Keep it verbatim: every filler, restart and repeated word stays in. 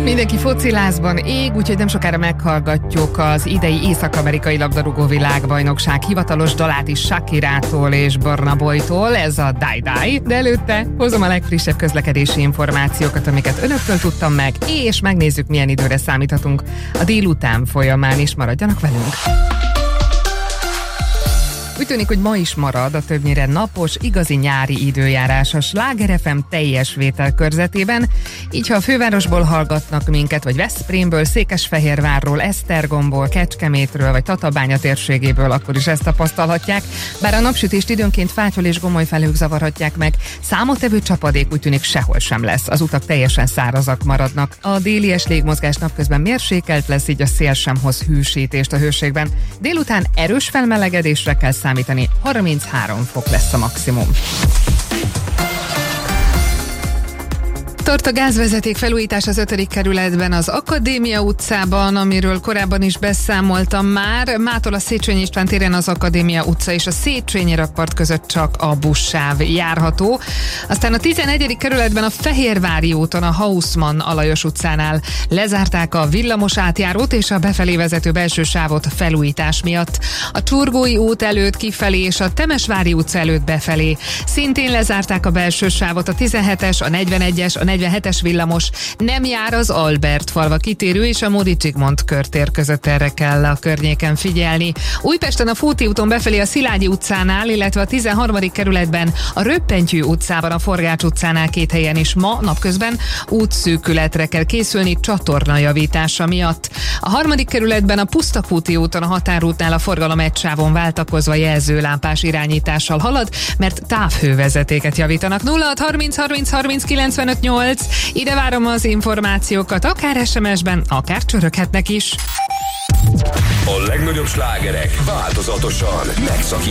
Mindenki focilázban ég, úgyhogy nem sokára meghallgatjuk az idei észak-amerikai labdarúgó világbajnokság hivatalos dalát is Shakirától és Burna Boytól, ez a Die Die. De előtte hozom a legfrissebb közlekedési információkat, amiket önöktől tudtam meg, és megnézzük, milyen időre számíthatunk a délután folyamán is. Maradjanak velünk! Úgy tűnik, hogy ma is marad a többnyire napos, igazi nyári időjárás a Sláger ef em teljes vételkörzetében, így ha a fővárosból hallgatnak minket, vagy Veszprémből, Székesfehérvárról, Esztergomból, Kecskemétről, vagy Tatabánya térségéből, akkor is ezt tapasztalhatják, bár a napsütést időnként fátyol és gomoly felhők zavarhatják meg, számottevő csapadék úgy tűnik sehol sem lesz, az utak teljesen szárazak maradnak. A délies légmozgás napközben mérsékelt lesz, így a szél sem hoz hűsítést a hőségben. Délután erős felmelegedésre kell számítani, harminchárom fok lesz a maximum. Tart a gázvezeték felújítás az ötödik kerületben, az Akadémia utcában, amiről korábban is beszámoltam már. Mától a Széchenyi István téren az Akadémia utca és a Széchenyi rakpart között csak a buszsáv járható. Aztán a tizenegyedik kerületben a Fehérvári úton, a Haussmann Alajos utcánál lezárták a villamos átjárót és a befelé vezető belső sávot felújítás miatt. A Csurgói út előtt kifelé és a Temesvári utca előtt befelé szintén lezárták a belső sávot, a tizenhetes, a negyvenegyes, a negyvenhetes villamos nem jár az Albert falva kitérő és a Módi Zsigmond körtér között, erre kell a környéken figyelni. Újpesten a Fóti úton befelé a Szilágyi utcánál, illetve a tizenharmadik kerületben a Röppentyű utcában, a Forgács utcánál két helyen is ma napközben útszűkületre kell készülni csatornajavítása miatt. A harmadik kerületben a Pusztakúti úton, a határútnál a forgalom egy sávon váltakozva jelzőlámpás irányítással halad, mert távhővezetéket javítanak. nulla hat harminc harminc harminc kilencvenöt nyolc. Ide várom az információkat, akár es em es-ben, akár csöröghetnek is. A legnagyobb slágerek változatosan megszakítják